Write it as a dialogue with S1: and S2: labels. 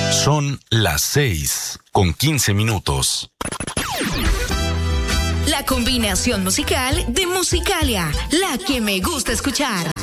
S1: Son las 6:15.
S2: La combinación musical de Musicalia, la que me gusta escuchar.